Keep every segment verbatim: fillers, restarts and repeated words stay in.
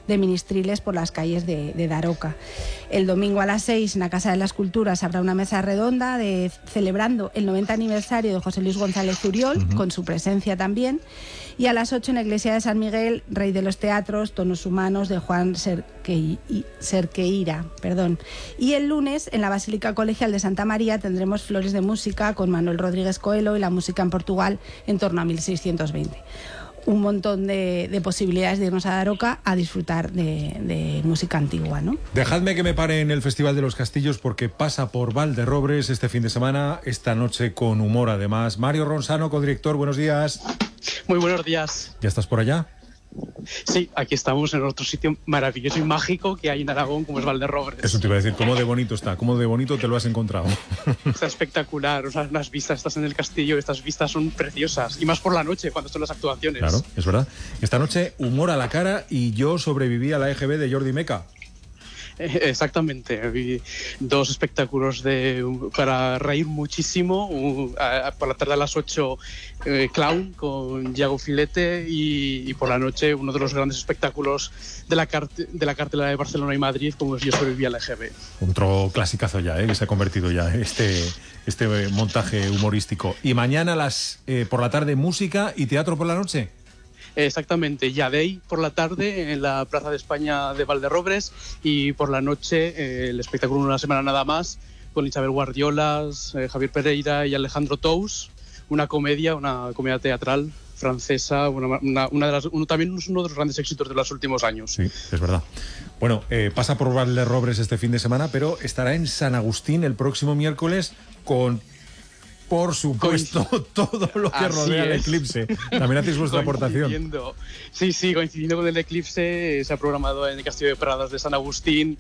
de ministriles por las calles de, de Daroca. El domingo a las seis en la Casa de las Culturas habrá una mesa redonda de, celebrando el noventa aniversario de José Luis González Zuriol, uh-huh. con su presencia también. Y a las ocho en la Iglesia de San Miguel, Rey de los Teatros, Tonos Humanos de Juan Cerquei, Cerqueira. Perdón. Y el lunes en la Basílica Colegial de Santa María tendremos Flores de Música con Manuel Rodríguez Coelho y la música en Portugal en torno a mil seiscientos veinte. Un montón de, de posibilidades de irnos a Daroca a disfrutar de, de música antigua, ¿no? Dejadme que me pare en el Festival de los Castillos porque pasa por Valderrobres este fin de semana, esta noche con humor además. Mario Ronsano, codirector, buenos días. Muy buenos días. ¿Ya estás por allá? Sí, aquí estamos en otro sitio maravilloso y mágico que hay en Aragón, como es Valderrobres. Eso te iba a decir, ¿cómo de bonito está? ¿Cómo de bonito te lo has encontrado? Está espectacular, o sea, unas vistas, estás en el castillo, estas vistas son preciosas, y más por la noche, cuando son las actuaciones. Claro, es verdad. Esta noche, humor a la cara y yo sobreviví a la E G B de Jordi Meca. Exactamente, vi dos espectáculos de, para reír muchísimo. Un, a, por la tarde a las ocho, eh, Clown con Iago Filete y, y por la noche uno de los grandes espectáculos de la, cart- de la cartelera de Barcelona y Madrid, como es Yo sobreviví a la E G B. Otro clasicazo ya, ¿eh? Que se ha convertido ya este, este montaje humorístico. Y mañana las, eh, por la tarde música y teatro por la noche. Exactamente, Yadei por la tarde en la Plaza de España de Valderrobres y por la noche eh, el espectáculo Una semana nada más con Isabel Guardiolas, eh, Javier Pereira y Alejandro Tous, una comedia, una comedia teatral francesa, una, una, una de las, uno, también es uno de los grandes éxitos de los últimos años. Sí, es verdad. Bueno, eh, pasa por Valderrobres este fin de semana, pero estará en San Agustín el próximo miércoles con... Por supuesto, todo lo que Así rodea es. el eclipse. También hacéis vuestra aportación. Sí, sí, coincidiendo con el eclipse, se ha programado en el Castillo de Pradas de San Agustín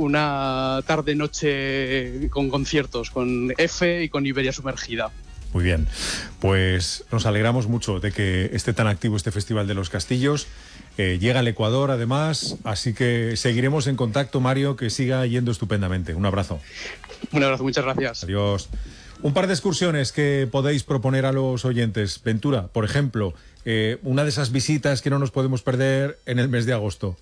una tarde-noche con conciertos, con F y con Iberia Sumergida. Muy bien, pues nos alegramos mucho de que esté tan activo este Festival de los Castillos. Eh, llega al Ecuador, además, así que seguiremos en contacto, Mario, que siga yendo estupendamente. Un abrazo. Un abrazo, muchas gracias. Adiós. Un par de excursiones que podéis proponer a los oyentes. Ventura, por ejemplo, eh, una de esas visitas que no nos podemos perder en el mes de agosto.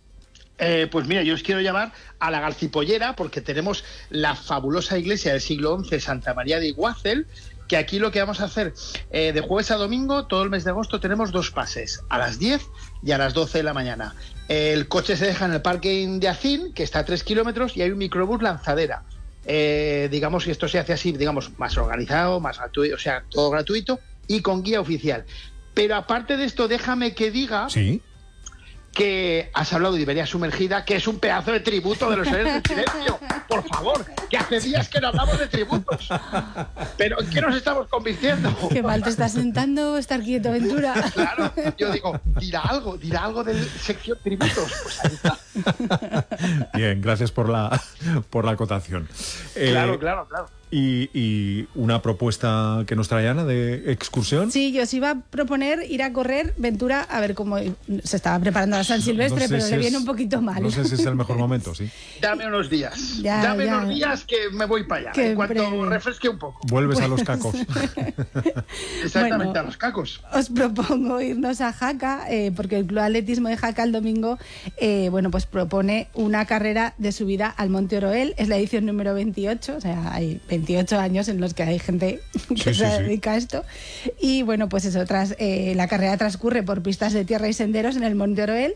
Eh, pues mira, yo os quiero llamar a la Galcipollera porque tenemos la fabulosa iglesia del siglo once, Santa María de Iguácel, que aquí lo que vamos a hacer eh, de jueves a domingo, todo el mes de agosto tenemos dos pases, a las diez y a las doce de la mañana. El coche se deja en el parking de Acín, que está a tres kilómetros, y hay un microbús lanzadera. Eh, digamos que esto se hace así, digamos, más organizado, más gratuito, o sea, todo gratuito y con guía oficial. Pero aparte de esto, déjame que diga ¿Sí? que has hablado de Iberia Sumergida, que es un pedazo de tributo de los Héroes del Silencio. Por favor, que hace días que no hablamos de tributos. Pero ¿en qué nos estamos convirtiendo? Qué mal te estás sentando estar quieto, Ventura. Claro, yo digo, dirá algo, dirá algo de sección tributos. Pues ahí está. Bien, gracias por la, por la acotación. Eh, Claro, claro, claro. Y, y una propuesta que nos trae Ana de excursión. Sí, yo os iba a proponer ir a correr, Ventura, a ver cómo se estaba preparando a San Silvestre, No sé pero si le es- viene un poquito mal. No sé si es el mejor momento, sí. Dame unos días. Ya, Dame ya. unos días que me voy para allá. Que en cuanto breve. refresque un poco. Vuelves a los cacos. Exactamente, Bueno. a los cacos. Os propongo irnos a Jaca, eh, porque el Club Atletismo de Jaca el domingo eh, bueno, pues propone una carrera de subida al Monte Oroel. Es la edición número veintiocho, o sea, hay veintiocho años en los que hay gente que Sí, se sí, sí. dedica a esto. Y bueno, pues eso, tras, eh, la carrera transcurre por pistas de tierra y senderos en el Monte Oroel.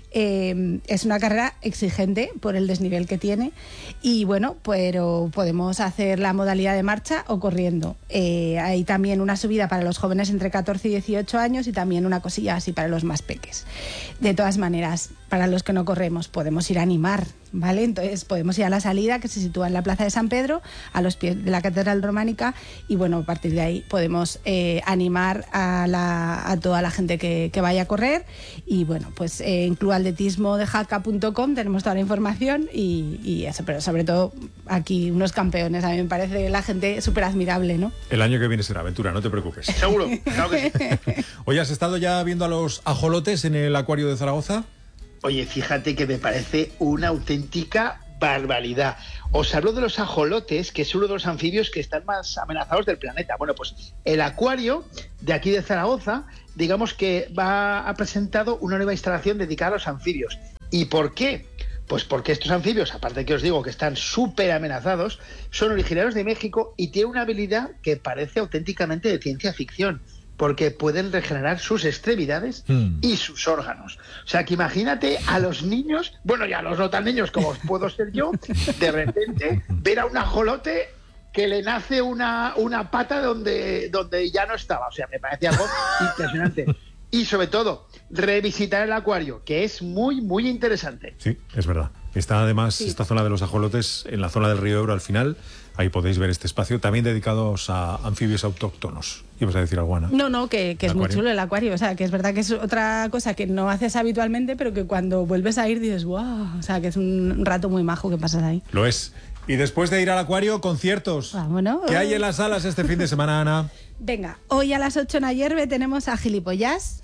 Eh, es una carrera exigente por el desnivel que tiene. Y bueno, pero podemos hacer la modalidad de marcha o corriendo. Eh, hay también una subida para los jóvenes entre catorce y dieciocho años y también una cosilla así para los más peques. De todas maneras, para los que no corremos, podemos ir a animar, ¿vale? Entonces podemos ir a la salida, que se sitúa en la Plaza de San Pedro, a los pies de la Catedral Románica, y bueno, a partir de ahí podemos eh, animar a, la, a toda la gente que, que vaya a correr. Y bueno, pues eh, en club atletismo de jaca punto com tenemos toda la información y, y eso, pero sobre todo aquí unos campeones. A mí me parece la gente súper admirable, ¿no? El año que viene será aventura, no te preocupes. Seguro, claro que sí. Oye, ¿has estado ya viendo a los ajolotes en el acuario de Zaragoza? Oye, fíjate que me parece una auténtica barbaridad. Os hablo de los ajolotes, que es uno de los anfibios que están más amenazados del planeta. Bueno, pues el acuario de aquí de Zaragoza, digamos que va ha presentado una nueva instalación dedicada a los anfibios. ¿Y por qué? Pues porque estos anfibios, aparte que os digo que están súper amenazados, son originarios de México y tienen una habilidad que parece auténticamente de ciencia ficción, porque pueden regenerar sus extremidades mm. y sus órganos. O sea, que imagínate a los niños, bueno, ya a los no tan niños como puedo ser yo, de repente ver a un ajolote que le nace una, una pata donde, donde ya no estaba. O sea, me parece algo impresionante. Y sobre todo, revisitar el acuario, que es muy, muy interesante. Sí, es verdad. Está además sí. esta zona de los ajolotes en la zona del río Ebro al final. Ahí podéis ver este espacio, también dedicados a anfibios autóctonos. ¿Ibas a decir algo, Ana? No, no, que, que es muy chulo el acuario. O sea, que es verdad que es otra cosa que no haces habitualmente, pero que cuando vuelves a ir dices, wow. O sea, que es un rato muy majo que pasas ahí. Lo es. Y después de ir al acuario, conciertos. Vámonos. ¿Qué hay en las salas este fin de semana, Ana? Venga, hoy a las ocho en Ayerbe tenemos a Gilipollas.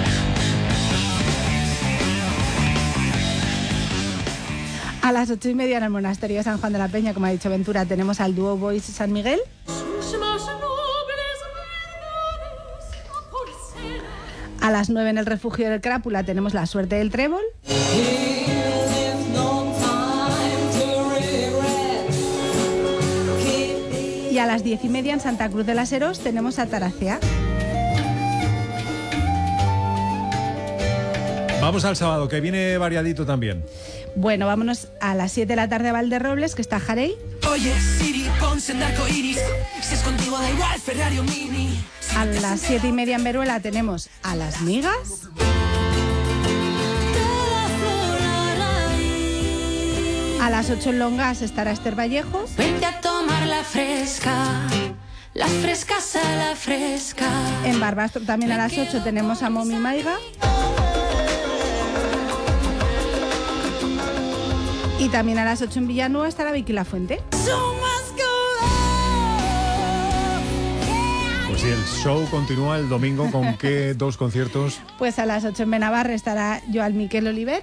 A las ocho y media en el Monasterio de San Juan de la Peña, como ha dicho Ventura, tenemos al dúo Boys San Miguel. A las nueve en el Refugio del Crápula tenemos La Suerte del Trébol. Y a las diez y media en Santa Cruz de las Heros tenemos a Taracea. Vamos al sábado, que viene variadito también. Bueno, vámonos a las siete de la tarde a Valderrobles, que está Jarey. Oye, Siri, ponse en arco iris. Si es contigo da igual, Ferrari o Mini. A las siete y media en Veruela tenemos a Las Migas. A las ocho en Longas estará Esther Vallejo. Vente a tomar la fresca. Las frescas a la fresca. En Barbastro también a las ocho tenemos a Momi Maiga. Y también a las ocho en Villanueva estará Vicky Lafuente. Pues sí, el show continúa el domingo. ¿Con qué dos conciertos? Pues a las ocho en Benavarre estará Joan Miquel Oliver.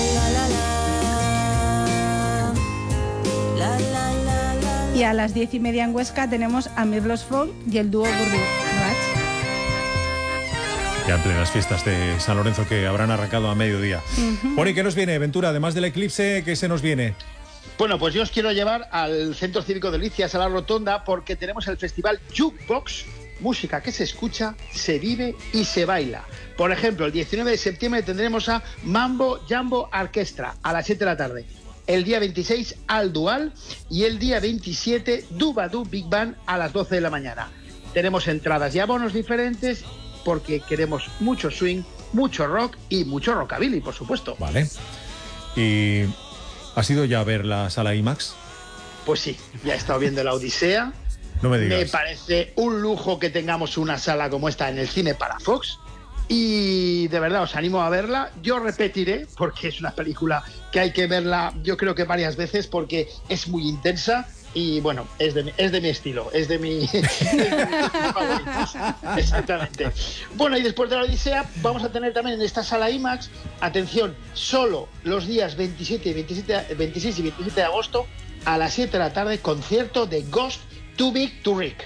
Y a las diez y media en Huesca tenemos a Mirlos Fong y el dúo Gurri Rach. Ya en plenas fiestas de San Lorenzo que habrán arrancado a mediodía. Uh-huh. Bueno, ¿y qué nos viene, Ventura? Además del eclipse, ¿qué se nos viene? Bueno, pues yo os quiero llevar al Centro Cívico de Delicias, a la Rotonda, porque tenemos el festival Jukebox, música que se escucha, se vive y se baila. Por ejemplo, el diecinueve de septiembre tendremos a Mambo Jambo Orquestra a las siete de la tarde. El día veintiséis Al Dual y el día veintisiete Dubadú Big Band a las doce de la mañana. Tenemos entradas y abonos diferentes porque queremos mucho swing, mucho rock y mucho rockabilly, por supuesto. Vale. ¿Y has ido ya a ver la sala IMAX? Pues sí, ya he estado viendo La Odisea. No me digas. Me parece un lujo que tengamos una sala como esta en el cine para Fox. Y de verdad os animo a verla. Yo repetiré porque es una película que hay que verla, yo creo que varias veces, porque es muy intensa y bueno, es de, es de mi estilo, es de mi, es de mis favoritos. Exactamente. Bueno, y después de La Odisea vamos a tener también en esta sala IMAX, atención, solo los días veintisiete y veintisiete, veintiséis y veintisiete de agosto a las siete de la tarde, concierto de Ghost Too Big to Rick.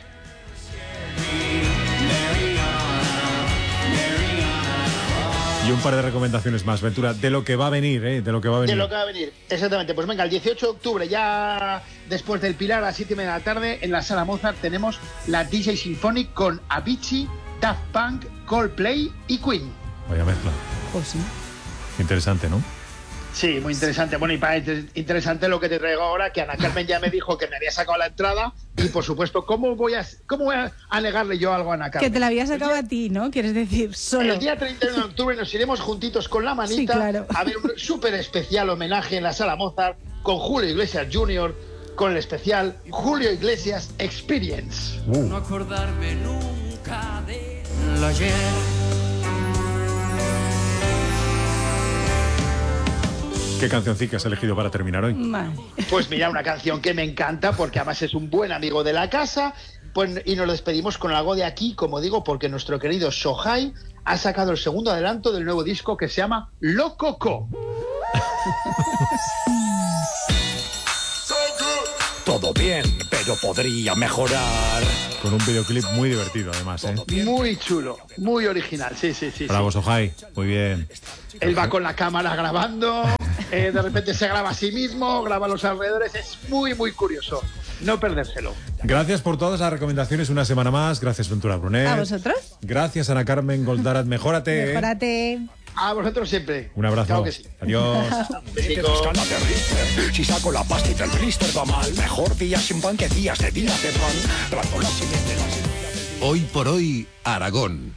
Y un par de recomendaciones más, Ventura, de lo que va a venir, ¿eh? De lo que va a venir. De lo que va a venir, exactamente. Pues venga, el dieciocho de octubre, ya después del Pilar, a las siete y media de la tarde, en la Sala Mozart tenemos la D J Symphonic con Avicii, Daft Punk, Coldplay y Queen. Vaya mezcla. Pues sí. Interesante, ¿no? Sí, muy interesante. Bueno, y para interesante lo que te traigo ahora, que Ana Carmen ya me dijo que me había sacado la entrada y, por supuesto, ¿cómo voy a, cómo voy a negarle yo algo a Ana Carmen? Que te la había sacado día, a ti, ¿no? Quieres decir, solo. El día treinta y uno de octubre nos iremos juntitos con la manita sí, claro. a ver un súper especial homenaje en la Sala Mozart con Julio Iglesias junior, con el especial Julio Iglesias Experience. Uh. No acordarme nunca de lo ayer. ¿Qué cancioncica has elegido para terminar hoy? Vale. Pues mira, una canción que me encanta porque además es un buen amigo de la casa, pues, y nos despedimos con algo de aquí, como digo, porque nuestro querido Sohai ha sacado el segundo adelanto del nuevo disco que se llama Lococo. Todo bien, pero podría mejorar. Con un videoclip muy divertido, además, ¿eh? Muy chulo, muy original, sí, sí, sí. Bravo, sí. Sohai, muy bien. Él va con la cámara grabando. eh, de repente se graba a sí mismo, graba a los alrededores, es muy, muy curioso. No perdérselo. Gracias por todas las recomendaciones una semana más. Gracias, Ventura Brunet. ¿A vosotros? Gracias, Ana Carmen Goldarat. Mejórate. Mejórate. A vosotros siempre. Un abrazo. Claro que sí. Adiós. Si saco la pasta y el blister va mal, mejor días sin pan que días de días de pan. Trato la siguiente, la siguiente. Hoy por hoy, Aragón.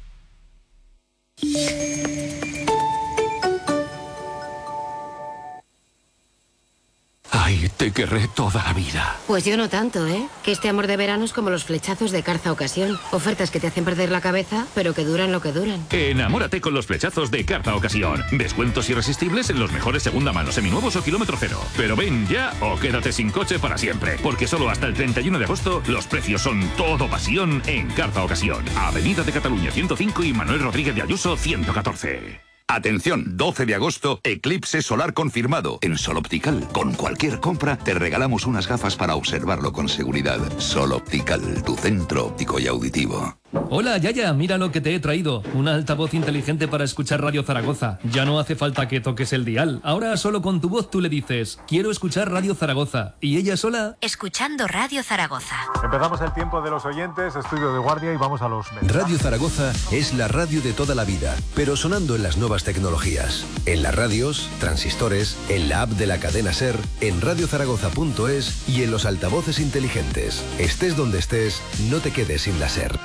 Ay, te querré toda la vida. Pues yo no tanto, ¿eh? Que este amor de verano es como los flechazos de Carza Ocasión. Ofertas que te hacen perder la cabeza, pero que duran lo que duran. Enamórate con los flechazos de Carza Ocasión. Descuentos irresistibles en los mejores segunda mano, seminuevos o kilómetro cero. Pero ven ya o quédate sin coche para siempre. Porque solo hasta el treinta y uno de agosto los precios son todo pasión en Carza Ocasión. Avenida de Cataluña ciento cinco y Manuel Rodríguez de Ayuso ciento catorce. Atención, doce de agosto, eclipse solar confirmado. En Sol Optical, con cualquier compra, te regalamos unas gafas para observarlo con seguridad. Sol Optical, tu centro óptico y auditivo. Hola, Yaya, mira lo que te he traído. Una altavoz inteligente para escuchar Radio Zaragoza. Ya no hace falta que toques el dial. Ahora solo con tu voz tú le dices, quiero escuchar Radio Zaragoza. Y ella sola... Escuchando Radio Zaragoza. Empezamos el tiempo de los oyentes, estudio de guardia y vamos a los... Radio Zaragoza es la radio de toda la vida, pero sonando en las nuevas tecnologías. En las radios, transistores, en la app de la cadena SER, en radio zaragoza punto es y en los altavoces inteligentes. Estés donde estés, no te quedes sin la SER.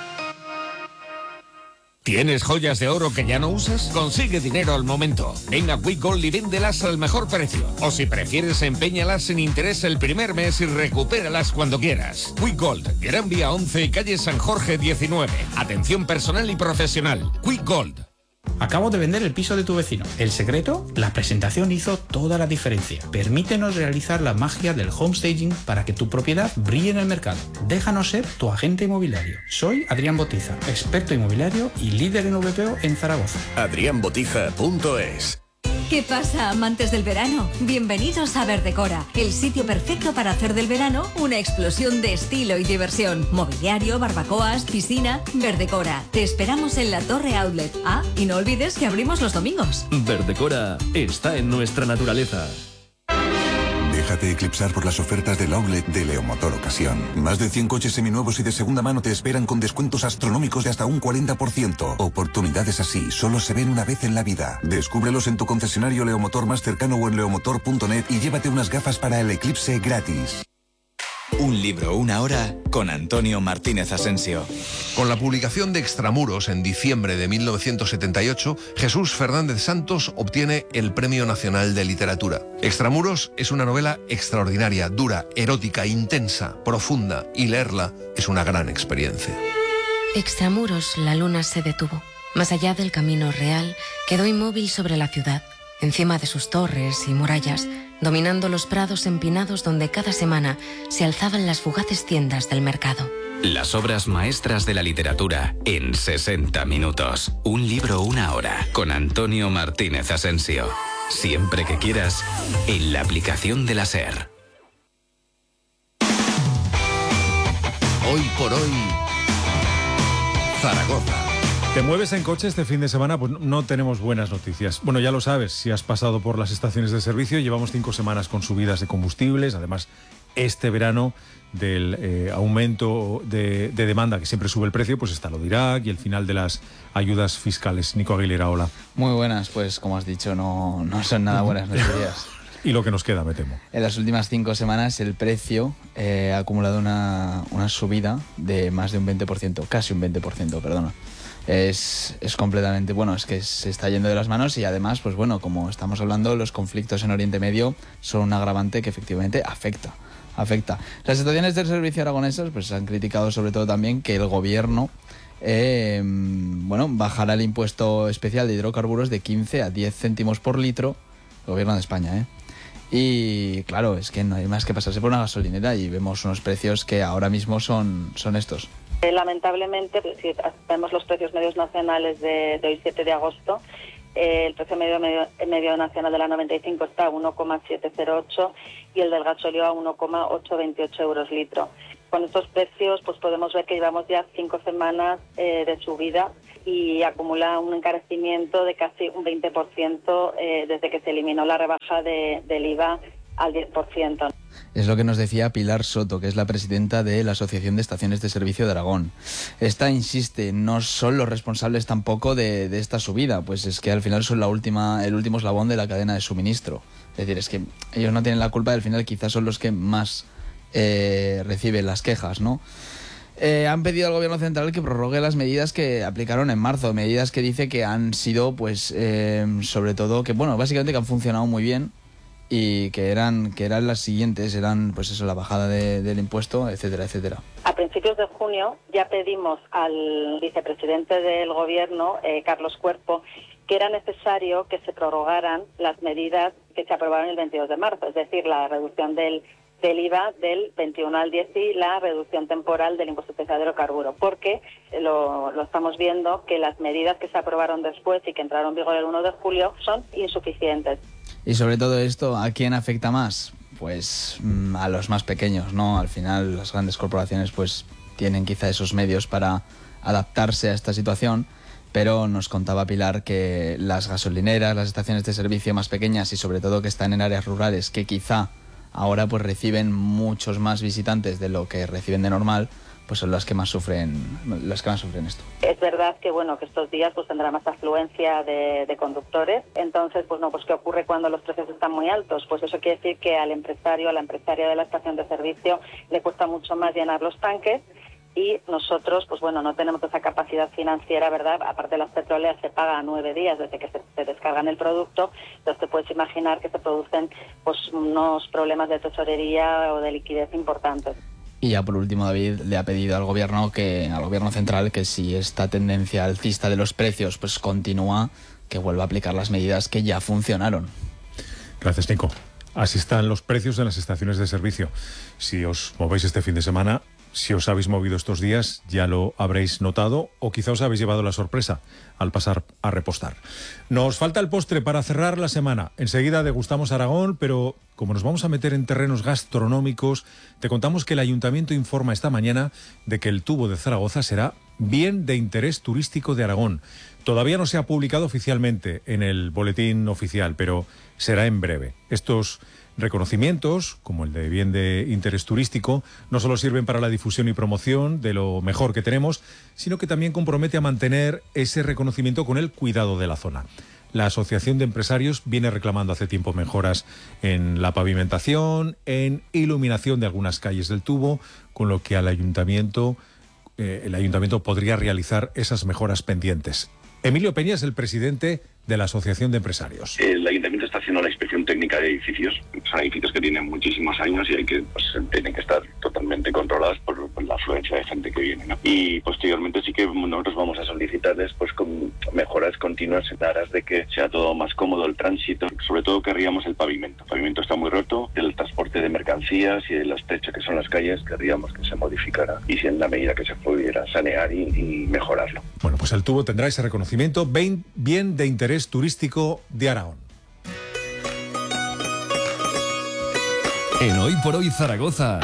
¿Tienes joyas de oro que ya no usas? Consigue dinero al momento. Ven a Quick Gold y véndelas al mejor precio. O si prefieres, empeñalas sin interés el primer mes y recupéralas cuando quieras. Quick Gold, Gran Vía once, calle San Jorge diecinueve. Atención personal y profesional. Quick Gold. Acabo de vender el piso de tu vecino. ¿El secreto? La presentación hizo toda la diferencia. Permítenos realizar la magia del homestaging para que tu propiedad brille en el mercado. Déjanos ser tu agente inmobiliario. Soy Adrián Botiza, experto inmobiliario y líder en V P O en Zaragoza. adrián botiza punto es. ¿Qué pasa, amantes del verano? Bienvenidos a Verdecora, el sitio perfecto para hacer del verano una explosión de estilo y diversión. Mobiliario, barbacoas, piscina. Verdecora, te esperamos en la Torre Outlet. Ah, y no olvides que abrimos los domingos. Verdecora está en nuestra naturaleza. Déjate eclipsar por las ofertas del outlet de Leomotor Ocasión. Más de cien coches seminuevos y de segunda mano te esperan con descuentos astronómicos de hasta un cuarenta por ciento. Oportunidades así solo se ven una vez en la vida. Descúbrelos en tu concesionario Leomotor más cercano o en leomotor punto net y llévate unas gafas para el eclipse gratis. Un libro, una hora, con Antonio Martínez Asensio. Con la publicación de Extramuros en diciembre de mil novecientos setenta y ocho, Jesús Fernández Santos obtiene el Premio Nacional de Literatura. Extramuros es una novela extraordinaria, dura, erótica, intensa, profunda, y leerla es una gran experiencia. Extramuros, la luna se detuvo. Más allá del camino real, quedó inmóvil sobre la ciudad, encima de sus torres y murallas, dominando los prados empinados donde cada semana se alzaban las fugaces tiendas del mercado. Las obras maestras de la literatura en sesenta minutos. Un libro, una hora, con Antonio Martínez Asensio. Siempre que quieras, en la aplicación de la SER. Hoy por hoy, Zaragoza. ¿Te mueves en coche este fin de semana? Pues no tenemos buenas noticias. Bueno, ya lo sabes, si has pasado por las estaciones de servicio, llevamos cinco semanas con subidas de combustibles, además este verano del eh, aumento de, de demanda que siempre sube el precio, pues está lo de Irak y el final de las ayudas fiscales. Nico Aguilera, hola. Muy buenas, pues como has dicho, no, no son nada buenas noticias. Y lo que nos queda, me temo. En las últimas cinco semanas el precio eh, ha acumulado una, una subida de más de un veinte por ciento, casi un veinte por ciento, perdona. Es, es completamente, bueno, es que se está yendo de las manos y además, pues bueno, como estamos hablando, los conflictos en Oriente Medio son un agravante que efectivamente afecta, afecta. Las estaciones del servicio aragonesas pues han criticado sobre todo también que el gobierno, eh, bueno, bajará el impuesto especial de hidrocarburos de quince a diez céntimos por litro, el gobierno de España, ¿eh? Y claro, es que no hay más que pasarse por una gasolinera y vemos unos precios que ahora mismo son, son estos. Eh, lamentablemente, si vemos los precios medios nacionales de, de hoy siete de agosto, eh, el precio medio, medio, medio nacional de la noventa y cinco está a uno coma setecientos ocho y el del gasóleo a uno coma ochocientos veintiocho euros litro. Con estos precios pues podemos ver que llevamos ya cinco semanas eh, de subida y acumula un encarecimiento de casi un veinte por ciento eh, desde que se eliminó la rebaja de, del I V A al diez por ciento. Es lo que nos decía Pilar Soto, que es la presidenta de la Asociación de Estaciones de Servicio de Aragón. Esta insiste, no son los responsables tampoco de, de esta subida, pues es que al final son la última, el último eslabón de la cadena de suministro. Es decir, es que ellos no tienen la culpa y al final quizás son los que más eh, reciben las quejas, ¿no? Eh, han pedido al gobierno central que prorrogue las medidas que aplicaron en marzo, medidas que dice que han sido, pues, eh, sobre todo, que bueno, básicamente que han funcionado muy bien y que eran que eran las siguientes, eran, pues eso, la bajada de, del impuesto, etcétera, etcétera. A principios de junio ya pedimos al vicepresidente del gobierno, eh, Carlos Cuerpo, que era necesario que se prorrogaran las medidas que se aprobaron el veintidós de marzo, es decir, la reducción del del I V A del veintiuno al diez y la reducción temporal del impuesto especial de hidrocarburo, porque lo, lo estamos viendo que las medidas que se aprobaron después y que entraron en vigor el uno de julio son insuficientes. Y sobre todo esto, ¿a quién afecta más? Pues mmm, a los más pequeños, ¿no? Al final las grandes corporaciones pues tienen quizá esos medios para adaptarse a esta situación, pero nos contaba Pilar que las gasolineras, las estaciones de servicio más pequeñas y sobre todo que están en áreas rurales, que quizá ahora pues reciben muchos más visitantes de lo que reciben de normal, pues son las que más sufren, las que más sufren esto. Es verdad que bueno que estos días pues tendrá más afluencia de, de conductores, entonces pues no, pues ¿qué ocurre cuando los precios están muy altos? Pues eso quiere decir que al empresario, a la empresaria de la estación de servicio le cuesta mucho más llenar los tanques y nosotros, pues bueno, no tenemos esa capacidad financiera, ¿verdad? Aparte de las petroleras se paga a nueve días desde que se, se descargan el producto, entonces te puedes imaginar que se producen pues unos problemas de tesorería o de liquidez importantes. Y ya por último, David le ha pedido al gobierno que al gobierno central que si esta tendencia alcista de los precios pues continúa, que vuelva a aplicar las medidas que ya funcionaron. Gracias, Nico. Así están los precios en las estaciones de servicio. Si os movéis este fin de semana, si os habéis movido estos días, ya lo habréis notado o quizá os habéis llevado la sorpresa al pasar a repostar. Nos falta el postre para cerrar la semana. Enseguida degustamos Aragón, pero como nos vamos a meter en terrenos gastronómicos, te contamos que el Ayuntamiento informa esta mañana de que el tubo de Zaragoza será bien de interés turístico de Aragón. Todavía no se ha publicado oficialmente en el boletín oficial, pero será en breve. Estos reconocimientos, como el de bien de interés turístico, no solo sirven para la difusión y promoción de lo mejor que tenemos, sino que también compromete a mantener ese reconocimiento con el cuidado de la zona. La Asociación de Empresarios viene reclamando hace tiempo mejoras en la pavimentación, en iluminación de algunas calles del tubo, con lo que al ayuntamiento, eh, el ayuntamiento podría realizar esas mejoras pendientes. Emilio Peña es el presidente de la Asociación de Empresarios. El ayuntamiento está haciendo la inspección técnica de edificios. Son edificios que tienen muchísimos años y hay que, pues, tienen que estar totalmente controlados por, por la afluencia de gente que viene, ¿no? Y posteriormente sí que nosotros vamos a solicitarles pues con mejoras continuas en aras de que sea todo más cómodo el tránsito. Sobre todo querríamos el pavimento. El pavimento está muy roto, el transporte de mercancías y el estrecho que son las calles querríamos que se modificara y si en la medida que se pudiera sanear y, y mejorarlo. Bueno, pues el tubo tendrá ese reconocimiento bien, bien de interés turístico de Aragón. En Hoy por Hoy Zaragoza,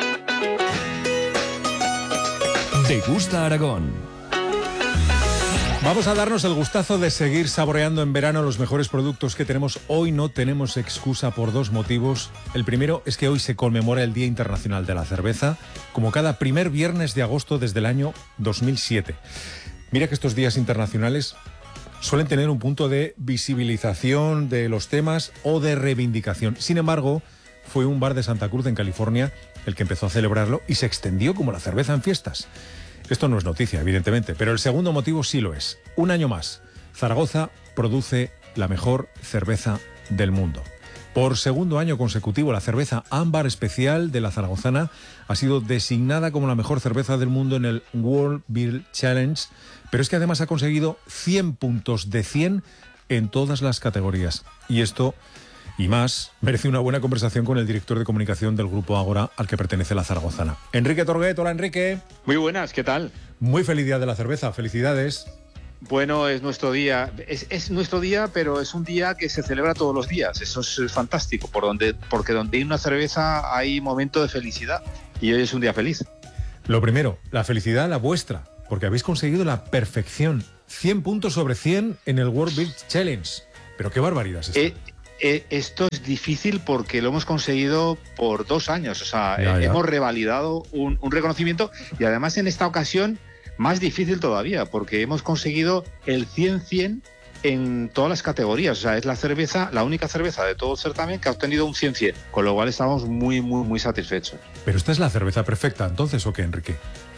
Degusta Aragón. Vamos a darnos el gustazo de seguir saboreando en verano los mejores productos que tenemos. Hoy no tenemos excusa por dos motivos. El primero es que hoy se conmemora el Día Internacional de la Cerveza, como cada primer viernes de agosto desde el año dos mil siete. Mira que estos días internacionales suelen tener un punto de visibilización de los temas o de reivindicación. Sin embargo, fue un bar de Santa Cruz, en California, el que empezó a celebrarlo y se extendió como la cerveza en fiestas. Esto no es noticia, evidentemente, pero el segundo motivo sí lo es. Un año más, Zaragoza produce la mejor cerveza del mundo. Por segundo año consecutivo, la cerveza Ámbar Especial de la Zaragozana ha sido designada como la mejor cerveza del mundo en el World Beer Challenge, pero es que además ha conseguido cien puntos de cien en todas las categorías. Y esto y más merece una buena conversación con el director de comunicación del Grupo Ágora, al que pertenece la Zaragozana. Enrique Torguet. Hola, Enrique. Muy buenas, ¿qué tal? Muy feliz día de la cerveza, felicidades. Bueno, es nuestro día, es, es nuestro día, pero es un día que se celebra todos los días. Eso es fantástico, por donde, porque donde hay una cerveza hay momento de felicidad y hoy es un día feliz. Lo primero, la felicidad la vuestra, porque habéis conseguido la perfección cien puntos sobre cien en el World Beer Challenge. Pero qué barbaridad es esto. Eh, eh, esto es difícil porque lo hemos conseguido por dos años. O sea, Ya, eh, ya. hemos revalidado un, un reconocimiento y además en esta ocasión más difícil todavía porque hemos conseguido el cien cien en todas las categorías. O sea, es la cerveza, la única cerveza de todo el certamen que ha obtenido un cien cien. Con lo cual estamos muy, muy, muy satisfechos. Pero esta es la cerveza perfecta, entonces, ¿o qué, Enrique?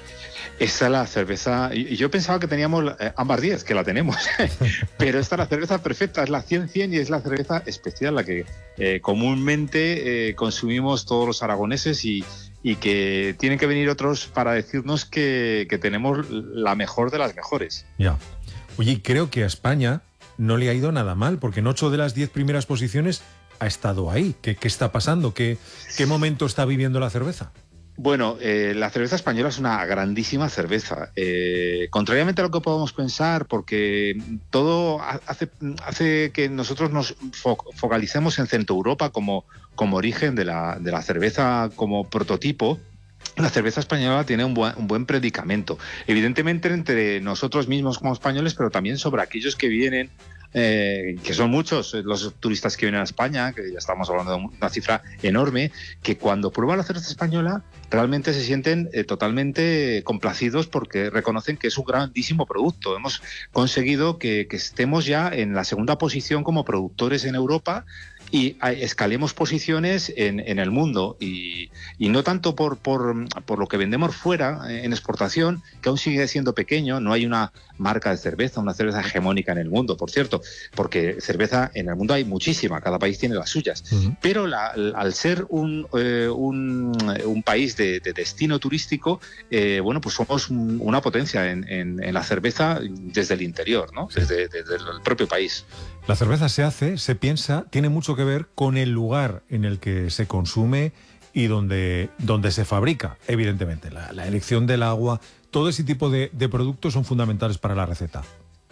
Esta es la cerveza, y y yo pensaba que teníamos eh, Ámbar diez, que la tenemos, pero esta es la cerveza perfecta, es la cien cien y es la cerveza especial, la que eh, comúnmente eh, consumimos todos los aragoneses y, y que tienen que venir otros para decirnos que, que tenemos la mejor de las mejores. Ya. Oye, y creo que a España no le ha ido nada mal, porque en ocho de las diez primeras posiciones ha estado ahí. ¿Qué, qué está pasando? ¿Qué, ¿Qué momento está viviendo la cerveza? Bueno, eh, la cerveza española es una grandísima cerveza. Eh, contrariamente a lo que podamos pensar, porque todo hace, hace que nosotros nos fo- focalicemos en Centro Europa como, como origen de la, de la cerveza, como prototipo. La cerveza española tiene un buen, un buen predicamento. Evidentemente entre nosotros mismos como españoles, pero también sobre aquellos que vienen, eh, que son muchos eh, los turistas que vienen a España, que ya estamos hablando de una cifra enorme, que cuando prueban la cerveza española realmente se sienten eh, totalmente complacidos porque reconocen que es un grandísimo producto. Hemos conseguido que, que estemos ya en la segunda posición como productores en Europa y escalemos posiciones en, en el mundo y, y no tanto por, por, por lo que vendemos fuera en exportación, que aún sigue siendo pequeño. No hay una marca de cerveza, una cerveza hegemónica en el mundo, por cierto, porque cerveza en el mundo hay muchísima, cada país tiene las suyas. Uh-huh. Pero la, al ser un, eh, un, un país de, de destino turístico, eh, bueno, pues somos un, una potencia en, en, en la cerveza desde el interior, ¿no? Desde, desde el propio país. La cerveza se hace, se piensa, tiene mucho que ver con el lugar en el que se consume y donde, donde se fabrica, evidentemente. La, la elección del agua, todo ese tipo de, de productos son fundamentales para la receta.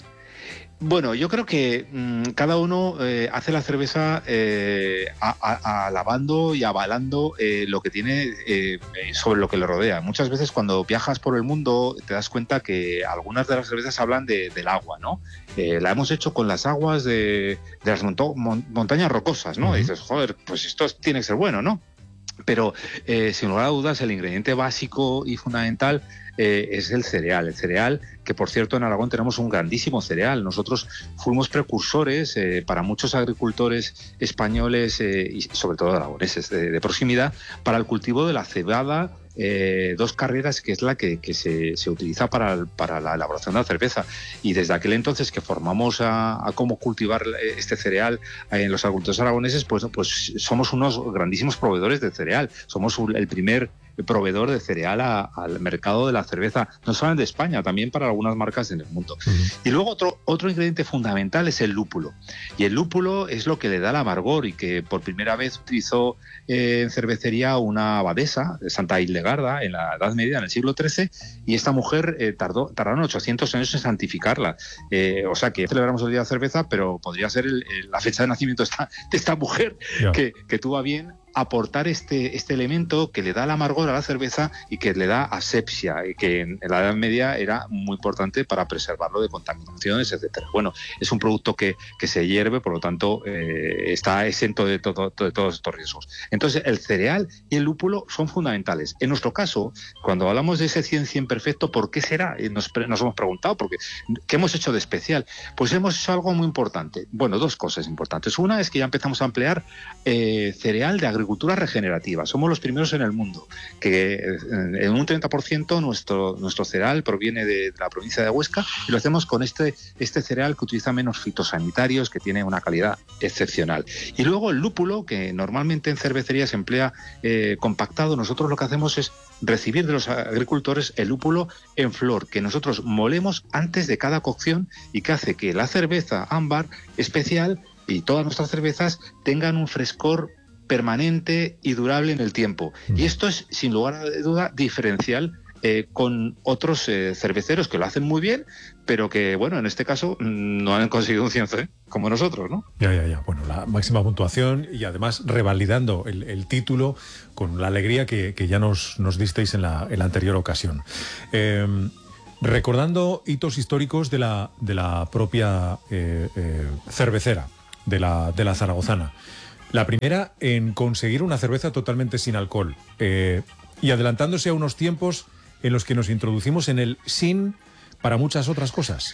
Bueno, yo creo que mmm, cada uno eh, hace la cerveza eh, a, a, alabando y avalando eh, lo que tiene eh, sobre lo que le rodea. Muchas veces cuando viajas por el mundo te das cuenta que algunas de las cervezas hablan de, del agua, ¿no? Eh, la hemos hecho con las aguas de, de las monto- mon- montañas rocosas, ¿no? Uh-huh. Y dices, joder, pues esto tiene que ser bueno, ¿no? Pero eh, sin lugar a dudas el ingrediente básico y fundamental eh, es el cereal. El cereal, que por cierto en Aragón tenemos un grandísimo cereal. Nosotros fuimos precursores eh, para muchos agricultores españoles eh, y sobre todo aragoneses de, de proximidad para el cultivo de la cebada. Eh, dos carreras que es la que, que se, se utiliza para, para la elaboración de la cerveza, y desde aquel entonces que formamos a, a cómo cultivar este cereal en los agricultores aragoneses, pues, pues somos unos grandísimos proveedores de cereal. Somos un, el primer proveedor de cereal a, al mercado de la cerveza, no solo de España, también para algunas marcas en el mundo. Uh-huh. Y luego otro, otro ingrediente fundamental es el lúpulo, y el lúpulo es lo que le da el amargor, y que por primera vez utilizó eh, en cervecería una abadesa de Santa Hildegarda en la Edad Media, en el siglo trece, y esta mujer eh, tardó, tardaron ochocientos años en santificarla. Eh, o sea que celebramos el Día de la Cerveza, pero podría ser el, el, la fecha de nacimiento de esta, de esta mujer yeah. que, que tuvo a bien aportar este, este elemento que le da el amargor a la cerveza y que le da asepsia, y que en la Edad Media era muy importante para preservarlo de contaminaciones, etcétera. Bueno, es un producto que, que se hierve, por lo tanto eh, está exento de, todo, de todos estos riesgos. Entonces el cereal y el lúpulo son fundamentales. En nuestro caso, cuando hablamos de ese cien cien perfecto, ¿por qué será? Nos, nos hemos preguntado, porque ¿qué hemos hecho de especial? Pues hemos hecho algo muy importante. Bueno, dos cosas importantes. Una es que ya empezamos a emplear eh, cereal de agricultura regenerativa. Somos los primeros en el mundo que en un treinta por ciento nuestro, nuestro cereal proviene de la provincia de Huesca, y lo hacemos con este, este cereal que utiliza menos fitosanitarios, que tiene una calidad excepcional. Y luego el lúpulo, que normalmente en cervecería se emplea eh, compactado, nosotros lo que hacemos es recibir de los agricultores el lúpulo en flor, que nosotros molemos antes de cada cocción, y que hace que la cerveza ámbar especial y todas nuestras cervezas tengan un frescor permanente y durable en el tiempo. Y esto es, sin lugar a duda, diferencial eh, con otros eh, cerveceros que lo hacen muy bien, pero que, bueno, en este caso no han conseguido un cien cien como nosotros, ¿no? Ya, ya, ya. Bueno, la máxima puntuación, y además revalidando el, el título con la alegría que, que ya nos, nos disteis en la, en la anterior ocasión. Eh, Recordando hitos históricos de la, de la propia eh, eh, cervecera, de la, de la zaragozana. La primera en conseguir una cerveza totalmente sin alcohol. Eh, y adelantándose a unos tiempos en los que nos introducimos en el sin para muchas otras cosas.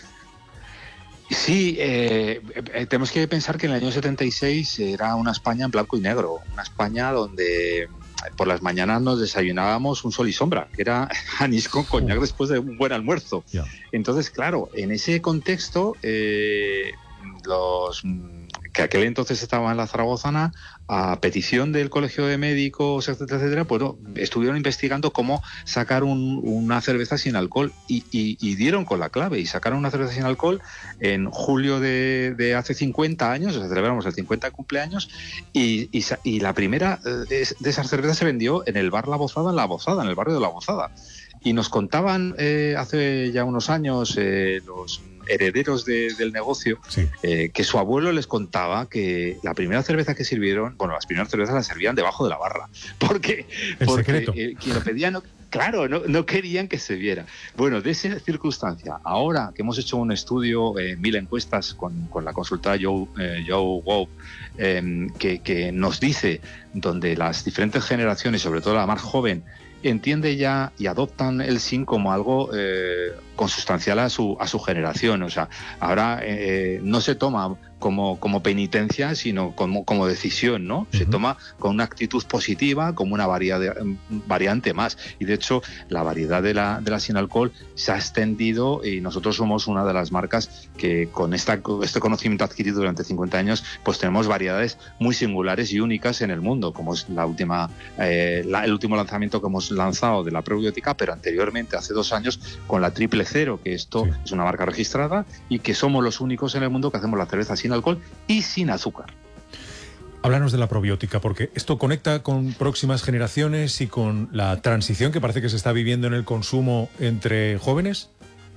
Sí, eh, eh, tenemos que pensar que en el año setenta y seis era una España en blanco y negro, una España donde por las mañanas nos desayunábamos un sol y sombra, que era anís con coñac después de un buen almuerzo. Yeah. Entonces, claro, en ese contexto, eh, los que aquel entonces estaban en la zaragozana, a petición del Colegio de Médicos, etcétera, etcétera, pues no, estuvieron investigando cómo sacar un, una cerveza sin alcohol y, y, y dieron con la clave y sacaron una cerveza sin alcohol en julio de, de hace cincuenta años, o sea, celebramos el cincuenta cumpleaños, y, y, y la primera de, de esas cervezas se vendió en el bar La Bozada, en La Bozada, en el barrio de La Bozada. Y nos contaban eh, hace ya unos años eh, los herederos de, del negocio, sí. eh, que su abuelo les contaba que la primera cerveza que sirvieron, bueno, las primeras cervezas las servían debajo de la barra, porque, el porque secreto. Eh, quien lo pedía no, claro, no, no querían que se viera. Bueno, de esa circunstancia, ahora que hemos hecho un estudio, eh, mil encuestas con, con la consultora Joe, eh, Joe Wow, eh, que, que nos dice donde las diferentes generaciones, sobre todo la más joven, entiende ya y adoptan el sin como algo eh, consustancial a su a su generación. O sea, ahora eh, no se toma como, como penitencia, sino como, como decisión, ¿no? Uh-huh. Se toma con una actitud positiva, como una variedad, variante más. Y de hecho, la variedad de la, de la sin alcohol se ha extendido y nosotros somos una de las marcas que con esta, este conocimiento adquirido durante cincuenta años, pues tenemos variedades muy singulares y únicas en el mundo, como es la última, eh, la, el último lanzamiento que hemos lanzado de la probiótica, pero anteriormente, hace dos años, con la Triple Cero, que esto sí. es una marca registrada y que somos los únicos en el mundo que hacemos la cerveza sin alcohol y sin azúcar. Háblanos de la probiótica, porque esto conecta con próximas generaciones y con la transición que parece que se está viviendo en el consumo entre jóvenes.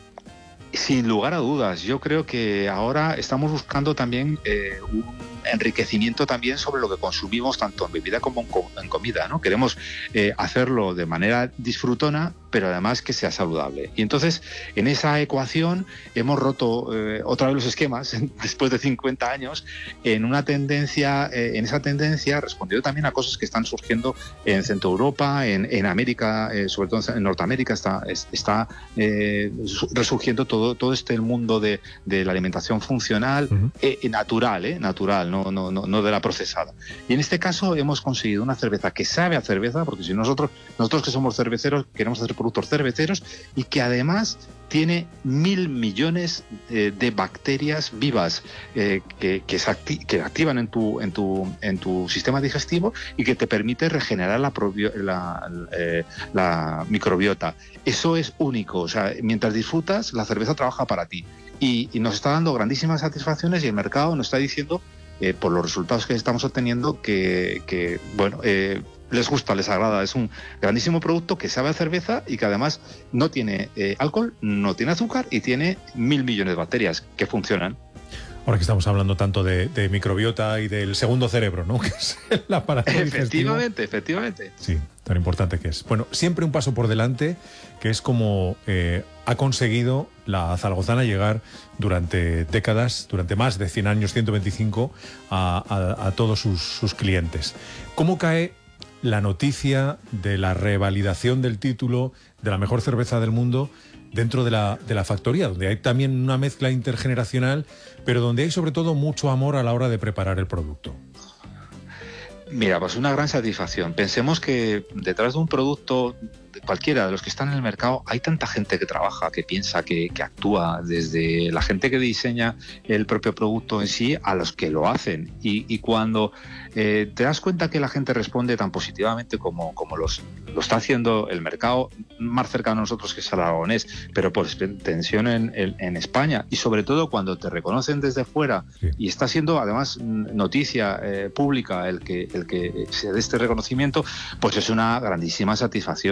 Sin lugar a dudas, yo creo que ahora estamos buscando también eh, un enriquecimiento también sobre lo que consumimos tanto en bebida como en comida, ¿no? Queremos eh, hacerlo de manera disfrutona, pero además que sea saludable. Y entonces, en esa ecuación hemos roto eh, otra vez los esquemas, después de cincuenta años, en una tendencia, eh, en esa tendencia respondiendo también a cosas que están surgiendo en Centro Europa, en, en América, eh, sobre todo en Norteamérica, está, está eh, resurgiendo todo, todo este mundo de, de la alimentación funcional, uh-huh. eh, natural, eh, natural, no, no, no, no de la procesada. Y en este caso hemos conseguido una cerveza que sabe a cerveza, porque si nosotros, nosotros que somos cerveceros, queremos hacer productos cerveceros, y que además tiene mil millones eh, de bacterias vivas eh, que, que, se acti- que activan en tu, en, tu, en tu sistema digestivo y que te permite regenerar la, probio- la, eh, la microbiota. Eso es único. O sea, mientras disfrutas, la cerveza trabaja para ti. Y, y nos está dando grandísimas satisfacciones y el mercado nos está diciendo, eh, por los resultados que estamos obteniendo, que, que bueno... Eh, les gusta, les agrada, es un grandísimo producto que sabe a cerveza y que además no tiene eh, alcohol, no tiene azúcar y tiene mil millones de bacterias que funcionan. Ahora que estamos hablando tanto de, de microbiota y del segundo cerebro, ¿no? Que es el aparato digestivo. Efectivamente, efectivamente. Sí, tan importante que es. Bueno, siempre un paso por delante, que es como eh, ha conseguido la zaragozana llegar durante décadas, durante más de cien años, ciento veinticinco, a, a, a todos sus, sus clientes. ¿Cómo cae la noticia de la revalidación del título de la mejor cerveza del mundo dentro de la, de la factoría, donde hay también una mezcla intergeneracional, pero donde hay sobre todo mucho amor a la hora de preparar el producto? Mira, pues una gran satisfacción. Pensemos que detrás de un producto, de cualquiera de los que están en el mercado, hay tanta gente que trabaja, que piensa, que, que actúa, desde la gente que diseña el propio producto en sí a los que lo hacen. Y, y cuando eh, te das cuenta que la gente responde tan positivamente como, como los, lo está haciendo el mercado más cercano a nosotros, que es el aragonés, pero por extensión en, en, en España, y sobre todo cuando te reconocen desde fuera, sí. Y está siendo además noticia eh, pública el que, el que se dé este reconocimiento, pues es una grandísima satisfacción. O sea,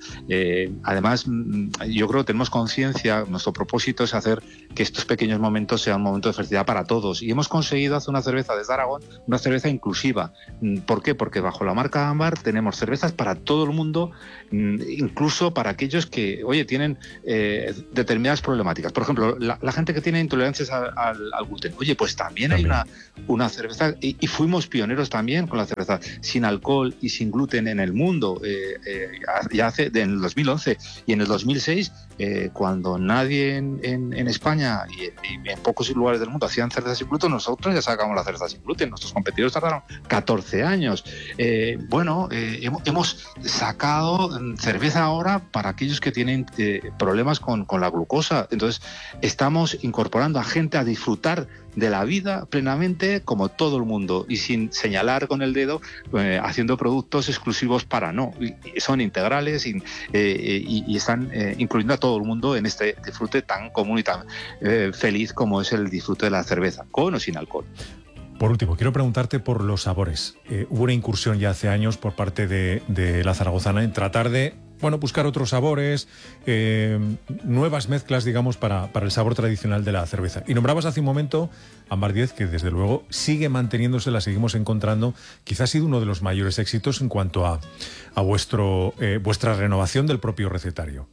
Eh, además, yo creo que tenemos conciencia, nuestro propósito es hacer que estos pequeños momentos sean un momento de felicidad para todos. Y hemos conseguido hacer una cerveza desde Aragón, una cerveza inclusiva. ¿Por qué? Porque bajo la marca Ámbar tenemos cervezas para todo el mundo, incluso para aquellos que, oye, tienen eh, determinadas problemáticas. Por ejemplo, la, la gente que tiene intolerancias al, al, al gluten. Oye, pues también, también. hay una, una cerveza, y, y fuimos pioneros también con la cerveza sin alcohol y sin gluten en el mundo, eh, eh, ya hace, en el dos mil once y en el dos mil seis, eh, cuando nadie en, en, en España y, y en pocos lugares del mundo hacían cerveza sin gluten, nosotros ya sacamos la cerveza sin gluten. Nuestros competidores tardaron catorce años. Eh, bueno, eh, hemos, hemos sacado cerveza ahora para aquellos que tienen eh, problemas con, con la glucosa. Entonces, estamos incorporando a gente a disfrutar de la vida plenamente como todo el mundo y sin señalar con el dedo, eh, haciendo productos exclusivos para no. Y, y son integrales y, eh, y, y están eh, incluyendo a todo el mundo en este disfrute tan común y tan eh, feliz como es el disfrute de la cerveza, con o sin alcohol. Por último, quiero preguntarte por los sabores. Eh, hubo una incursión ya hace años por parte de, de la zaragozana en tratar de, bueno, buscar otros sabores, eh, nuevas mezclas, digamos, para, para el sabor tradicional de la cerveza. Y nombrabas hace un momento Ámbar diez, que desde luego sigue manteniéndose, la seguimos encontrando. Quizás ha sido uno de los mayores éxitos en cuanto a, a vuestro, eh, vuestra renovación del propio recetario.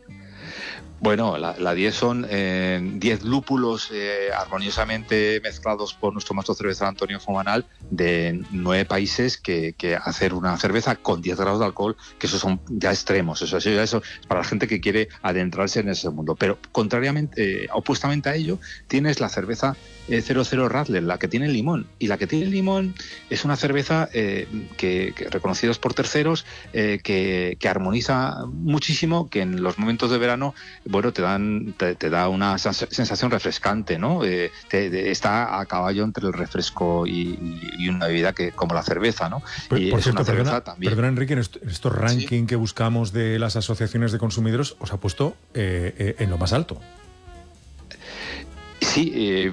Bueno, la, la diez son eh, diez lúpulos eh, armoniosamente mezclados por nuestro maestro cervecero Antonio Fumanal de nueve países que, que hacer una cerveza con diez grados de alcohol, que esos son ya extremos. Eso, eso, eso es para la gente que quiere adentrarse en ese mundo. Pero contrariamente, eh, opuestamente a ello, tienes la cerveza eh, cero cero Radler, la que tiene limón. Y la que tiene limón es una cerveza eh, que, que reconocidos por terceros, eh, que, que armoniza muchísimo, que en los momentos de verano, bueno, te dan te, te da una sensación refrescante, ¿no? Eh, te, te, está a caballo entre el refresco y, y una bebida que como la cerveza, ¿no? Por, y por es cierto, una cerveza perdona, también. Perdona, Enrique, en estos, en estos rankings ¿Sí? que buscamos de las asociaciones de consumidores, os ha puesto eh, eh, en lo más alto. Sí, eh,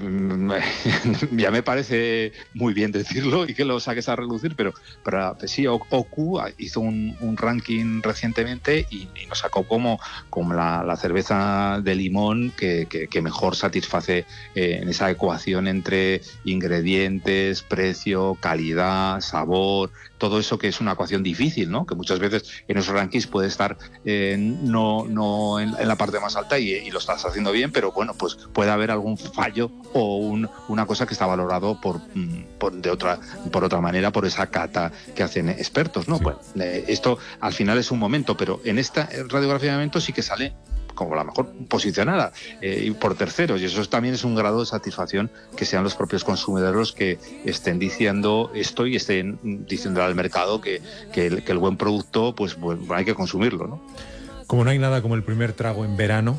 ya me parece muy bien decirlo y que lo saques a relucir, pero, pero sí, O Q hizo un, un ranking recientemente y, y nos sacó como, como la, la cerveza de limón que, que, que mejor satisface eh, en esa ecuación entre ingredientes, precio, calidad, sabor, todo eso que es una ecuación difícil, ¿no? Que muchas veces en esos rankings puede estar eh, no, no en, en la parte más alta y, y lo estás haciendo bien, pero bueno, pues puede haber algún fallo o un, una cosa que está valorado por, por de otra por otra manera por esa cata que hacen expertos, ¿no? Sí. Bueno, eh, esto al final es un momento, pero en esta radiografía de momento sí que sale como la mejor posicionada eh, y por terceros, y eso también es un grado de satisfacción que sean los propios consumidores los que estén diciendo esto y estén diciendo al mercado que, que, el, que el buen producto pues, pues hay que consumirlo, ¿no? Como no hay nada como el primer trago en verano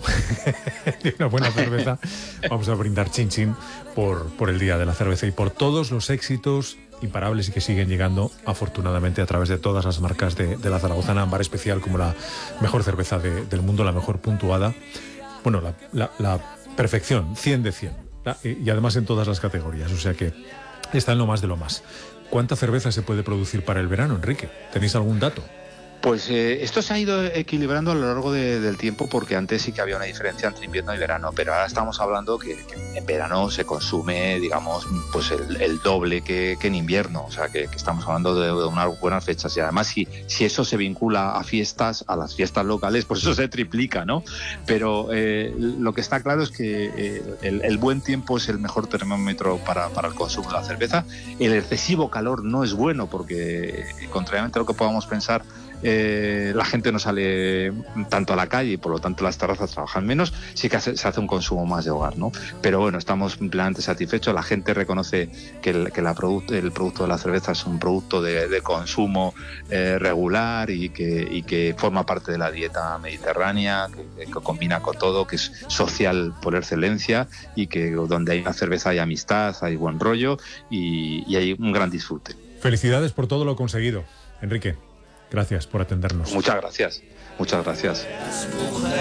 de una buena cerveza, vamos a brindar chin chin por, por el Día de la Cerveza y por todos los éxitos imparables y que siguen llegando afortunadamente a través de todas las marcas de, de la zaragozana Ámbar Especial como la mejor cerveza de, del mundo, la mejor puntuada, bueno, la, la, la perfección, cien de cien, la, y además en todas las categorías, o sea que está en lo más de lo más. ¿Cuánta cerveza se puede producir para el verano, Enrique? ¿Tenéis algún dato? Pues eh, esto se ha ido equilibrando a lo largo de, del tiempo porque antes sí que había una diferencia entre invierno y verano, pero ahora estamos hablando que, que en verano se consume, digamos, pues el, el doble que, que en invierno, o sea que, que estamos hablando de, de unas buenas fechas y además si, si eso se vincula a fiestas, a las fiestas locales, pues eso se triplica, ¿no? Pero eh, lo que está claro es que eh, el, el buen tiempo es el mejor termómetro para, para el consumo de la cerveza. El excesivo calor no es bueno porque, contrariamente a lo que podamos pensar, Eh, la gente no sale tanto a la calle y por lo tanto las terrazas trabajan menos, sí que hace, se hace un consumo más de hogar, ¿no? Pero bueno, estamos plenamente satisfechos, la gente reconoce que el, que la product, el producto de la cerveza es un producto de, de consumo eh, regular y que, y que forma parte de la dieta mediterránea, que, que combina con todo, que es social por excelencia y que donde hay una cerveza hay amistad, hay buen rollo y, y hay un gran disfrute. Felicidades por todo lo conseguido, Enrique. Gracias por atendernos. Muchas gracias, muchas gracias.